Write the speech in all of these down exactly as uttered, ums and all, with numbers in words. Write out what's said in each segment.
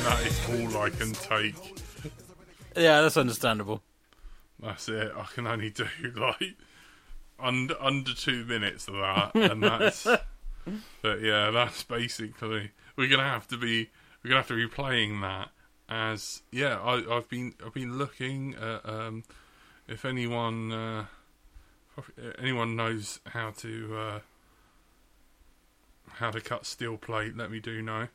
that is all I can take. Yeah, that's understandable. That's it. I can only do like under under two minutes of that, and that's. But yeah, that's basically we're gonna have to be we're gonna have to be playing that as yeah. I, I've been I've been looking at um, if anyone uh, if anyone knows how to uh, how to cut steel plate. Let me do know.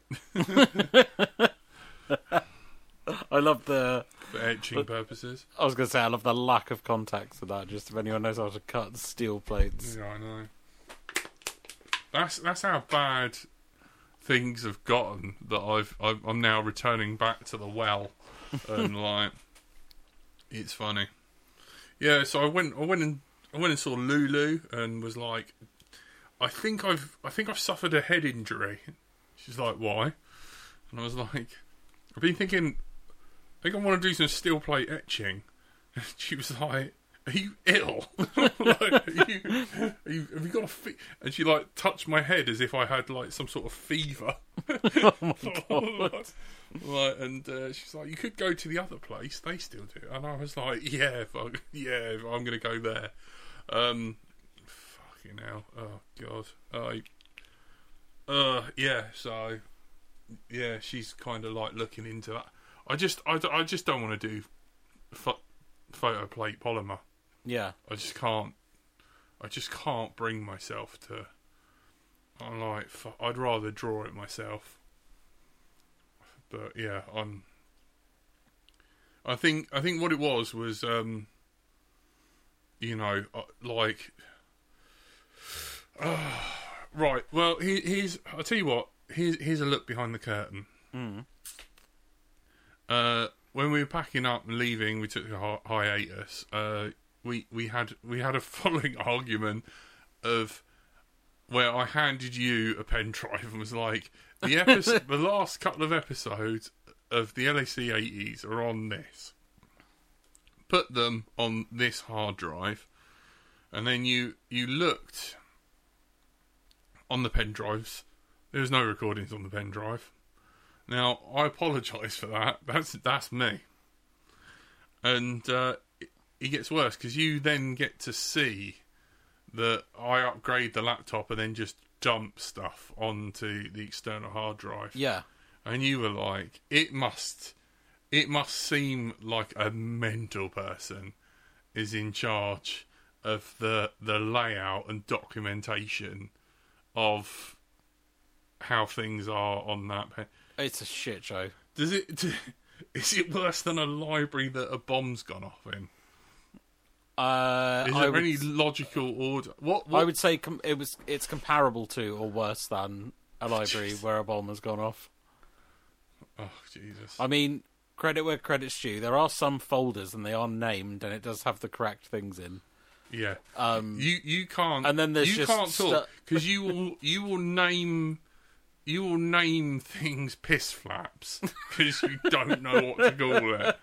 I love the For etching but, purposes. I was going to say, I love the lack of context of that. Just if anyone knows how to cut steel plates. Yeah, I know. That's that's how bad things have gotten that I've, I've I'm now returning back to the well, and like, it's funny. Yeah, so I went I went and I went and saw Lulu and was like, I think I've I think I've suffered a head injury. She's like, why? And I was like, I've been thinking. I think I want to do some steel plate etching. And she was like, "Are you ill? like, are you, are you, have you got a fe-? And she like touched my head as if I had like some sort of fever. Oh my god! like, like, and uh, she's like, "You could go to the other place. They still do." And I was like, "Yeah, if I, yeah, if I'm going to go there." Um, fucking hell! Oh god! I, uh, yeah. So, yeah, she's kind of like looking into that. I just, I, I just don't want to do pho- photo plate polymer. Yeah, I just can't. I just can't bring myself to. I'm like, I'd rather draw it myself. But yeah, I'm. I think, I think what it was was, um, you know, like. Uh, right. Well, he, here's. I'll tell you what. Here's here's a look behind the curtain. Mm. Uh, when we were packing up and leaving, we took a hi- hiatus. Uh, we we had we had a following argument of where I handed you a pen drive and was like, the episode, the last couple of episodes of the L A C eighties are on this. Put them on this hard drive, and then you you looked on the pen drives. There was no recordings on the pen drive. Now, I apologise for that. That's that's me. And uh, it, it gets worse, because you then get to see that I upgrade the laptop and then just dump stuff onto the external hard drive. Yeah. And you were like, it must, it must seem like a mental person is in charge of the the layout and documentation of how things are on that pen. It's a shit show. Does it? Do, is it worse than a library that a bomb's gone off in? Uh, is I there would, any logical order? What, what? I would say com- it was. It's comparable to, or worse than, a library Jesus. where a bomb has gone off. Oh Jesus! I mean, credit where credit's due. There are some folders, and they are named, and it does have the correct things in. Yeah. Um, you you can't. and then there's you just can't talk stu- because you will you will name. You will name things piss flaps because you don't know what to call it.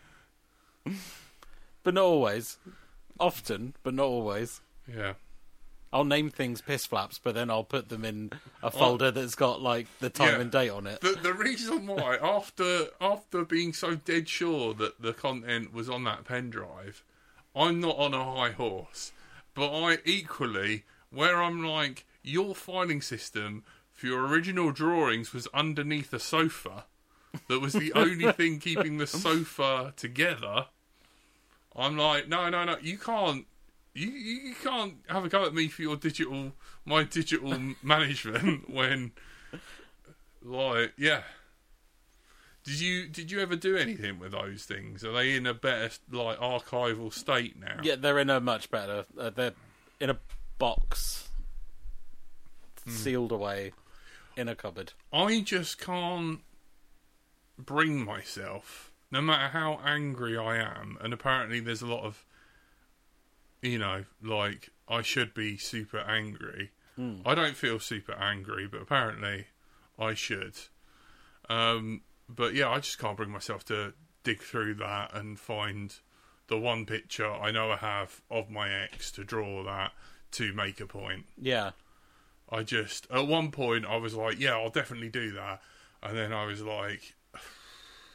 But not always. Often, but not always. Yeah. I'll name things piss flaps, but then I'll put them in a folder oh, that's got like the time yeah. and date on it. The, the reason why, after after being so dead sure that the content was on that pen drive, I'm not on a high horse. But I equally, where I'm like, your filing system for your original drawings was underneath a sofa that was the only thing keeping the sofa together. I'm like, no, no, no, you can't, you you can't have a go at me for your digital, my digital management when, like, yeah. Did you did you ever do anything with those things? Are they in a better like archival state now? Yeah, they're in a much better. Uh, they're in a box, mm. sealed away. In a cupboard. I just can't bring myself, no matter how angry I am, and apparently there's a lot of, you know, like, I should be super angry. Mm. I don't feel super angry, but apparently I should. Um, but yeah, I just can't bring myself to dig through that and find the one picture I know I have of my ex to draw that to make a point. Yeah. I just, at one point, I was like, yeah, I'll definitely do that. And then I was like,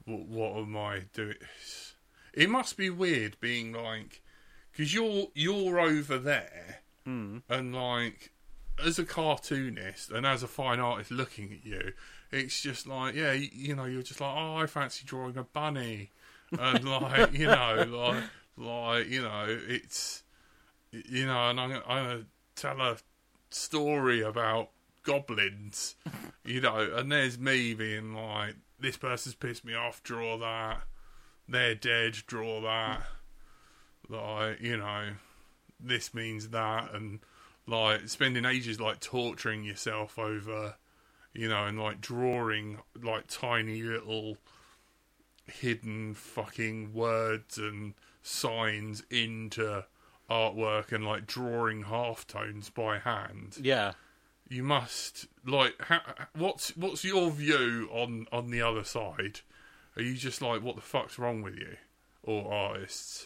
what, what am I doing? It must be weird being like, because you're you're over there, Mm. and like as a cartoonist and as a fine artist looking at you, it's just like, yeah, you, you know, you're just like, oh, I fancy drawing a bunny, and like, you know, like, like, you know, it's, you know, and I'm, I'm gonna tell a story about goblins, you know, and there's me being like, this person's pissed me off, draw that, they're dead, draw that, like, you know, this means that, and like spending ages like torturing yourself over, you know, and like drawing like tiny little hidden fucking words and signs into artwork, and like drawing halftones by hand. Yeah. You must like. Ha- what's what's your view on on the other side? Are you just like, what the fuck's wrong with you, or artists?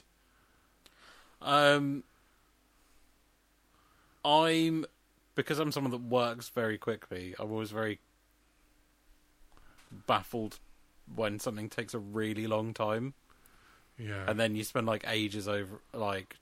Um, I'm because I'm someone that works very quickly. I'm always very baffled when something takes a really long time, Yeah, and then you spend like ages over like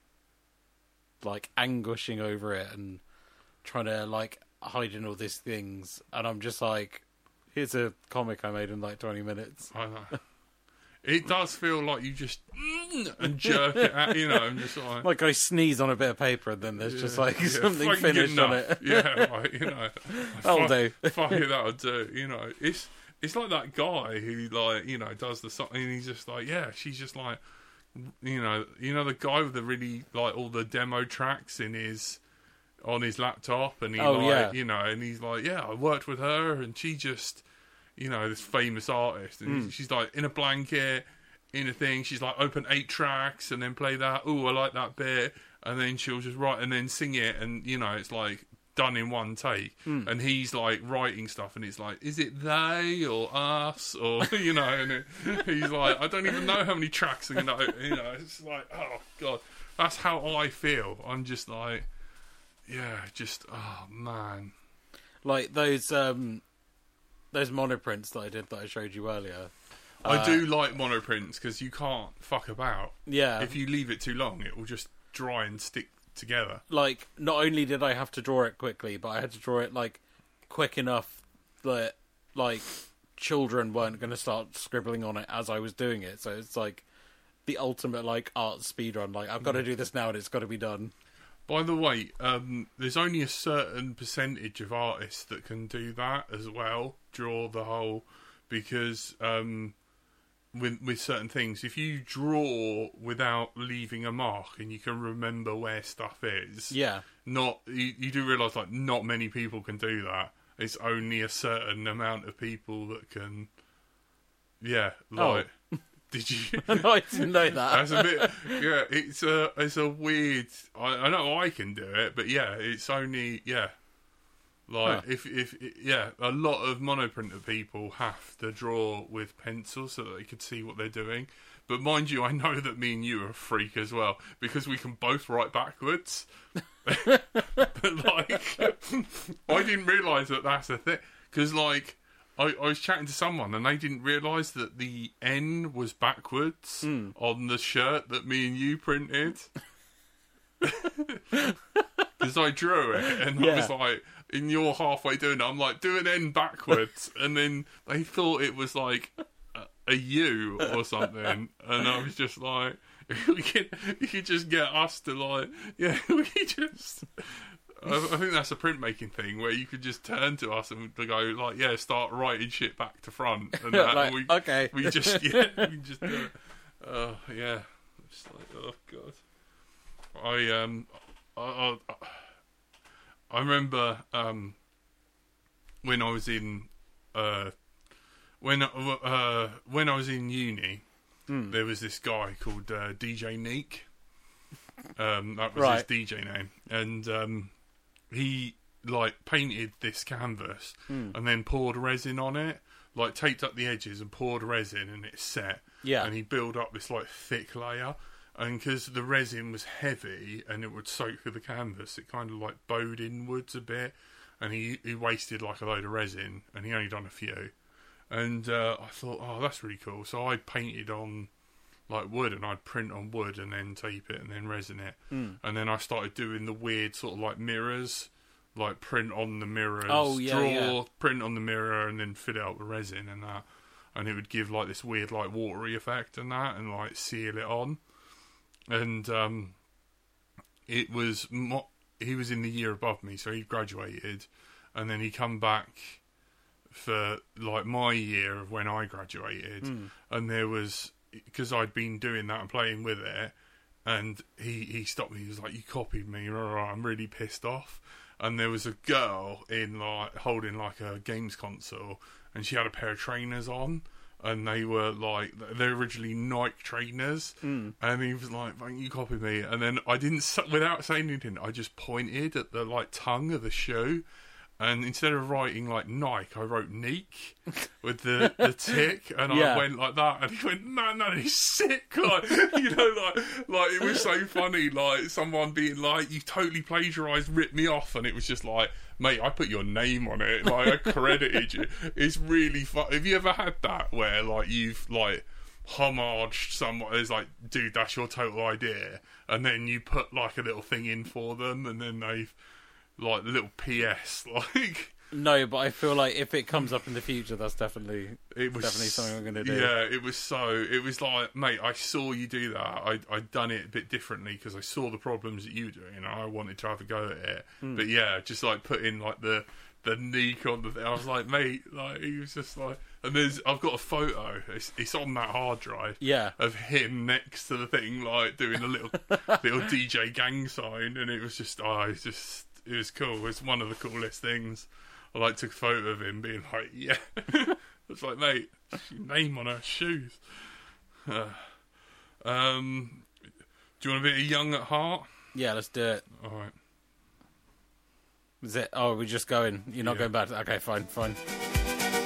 like anguishing over it and trying to like hide in all these things, and I'm just like, here's a comic I made in like twenty minutes. I know. It does feel like you just mm, and jerk it at, you know, and just like, Like I sneeze on a bit of paper, and then there's yeah, just like yeah, something fucking finished good on enough. it. Yeah, like, you know, That'll fuck, do. Fuck it, that'll do. You know, it's it's like that guy who like, you know, does the song, and he's just like, yeah, she's just like, you know, you know the guy with the really like all the demo tracks in his on his laptop, and he Oh, like, yeah. you know, and he's like, yeah, I worked with her, and she just, you know, this famous artist, and Mm. she's like in a blanket. In a thing, she's like, open eight tracks and then play that. Ooh, I like that bit, and then she'll just write and then sing it, and you know, it's like done in one take. Mm. And he's like writing stuff, and it's like, is it they or us or you know? And it, he's like, I don't even know how many tracks. You know, you know, it's like, oh god, that's how I feel. I'm just like, yeah, just oh man, Like those um those monoprints that I did that I showed you earlier. I Uh, do like monoprints because you can't fuck about. Yeah. If you leave it too long, it will just dry and stick together. Like, not only did I have to draw it quickly, but I had to draw it like quick enough that like children weren't going to start scribbling on it as I was doing it. So it's like the ultimate like art speedrun. Like, I've got to do this now and it's got to be done. By the way, um, there's only a certain percentage of artists that can do that as well. Draw the whole, because um, with with certain things, if you draw without leaving a mark and you can remember where stuff is, Yeah. not you, you do realise like not many people can do that. It's only a certain amount of people that can. Yeah, like did you? No, I didn't know that. That's a bit. Yeah, it's a it's a weird. I, I know I can do it, but yeah, it's only yeah. Like Huh. if if yeah, a lot of monoprinter people have to draw with pencil so that they can see what they're doing. But mind you, I know that me and you are a freak as well because we can both write backwards. But like, I didn't realise that that's a thing because like. I, I was chatting to someone and they didn't realise that the N was backwards Mm. on the shirt that me and you printed. Because I drew it and I Yeah. was like, and you're halfway doing it, I'm like, do an N backwards. And then they thought it was like a, a U or something. And I was just like, we could, you could just get us to like, yeah, we could just... I I think that's a printmaking thing where you could just turn to us and go like, yeah, start writing shit back to front, and that, Like, and we, okay. we just yeah, we just do it. Oh yeah, it's like oh god. I um, I I, I remember um, when I was in uh, when uh, when I was in uni, Mm. there was this guy called uh, D J Neek. Um, that was Right. his D J name, and um. He like painted this canvas Mm. and then poured resin on it, like taped up the edges and poured resin, and it's set. Yeah. And he built up this like thick layer, and because the resin was heavy and it would soak through the canvas, it kind of like bowed inwards a bit. And he he wasted like a load of resin, and he only done a few. And uh, I thought, oh, that's really cool. So I painted on like wood, and I'd print on wood and then tape it and then resin it. Mm. And then I started doing the weird sort of like mirrors, like print on the mirrors, Oh, yeah, draw, yeah. print on the mirror, and then fit it up with resin and that. And it would give like this weird like watery effect and that, and like seal it on. And um, it was mo- he was in the year above me, so he graduated, and then he come back for like my year of when I graduated, Mm. and there was, because I'd been doing that and playing with it, and he he stopped me. He was like, "You copied me, rah, rah, I'm really pissed off." And there was a girl in like holding like a games console, and she had a pair of trainers on, and they were like, they're originally Nike trainers. Mm. And he was like, "Thank you, copy me." And then I didn't, without saying anything, I just pointed at the like tongue of the shoe, and instead of writing like Nike, I wrote Neek with the, the tick, and Yeah. I went like that, and he went, "Man, that is sick!" Like, you know, like, like it was so funny, like someone being like, "You totally plagiarised, ripped me off," and it was just like, "Mate, I put your name on it, like I credited you." It's really fun. Have you ever had that where like you've like homaged someone? It's like, "Dude, that's your total idea," and then you put like a little thing in for them, and then they've like little P S like. No, but I feel like if it comes up in the future, that's definitely It was definitely something I'm going to do. Yeah, it was so. It was like, mate, I saw you do that. I I'd done it a bit differently because I saw the problems that you were doing, and I wanted to have a go at it. Hmm. But yeah, just like putting like the the Neek on the thing. I was like, mate, like he was just like. And there's, I've got a photo. It's it's on that hard drive. Yeah. Of him next to the thing, like doing a little little D J gang sign, and it was just, oh, it's just, it was cool. It's one of the coolest things. I like took a photo of him being like, yeah. It's like, mate, that's your name on her shoes. Uh, um, do you want a bit of Young at Heart? Yeah, let's do it. All right. Is it? Oh, we're just going. You're not Yeah. going back. Okay, fine, fine.